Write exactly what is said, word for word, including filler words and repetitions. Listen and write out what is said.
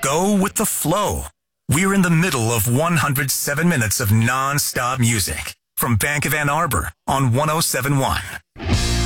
Go with the flow. We're in the middle of one hundred seven minutes of non-stop music from Bank of Ann Arbor on one oh seven point one.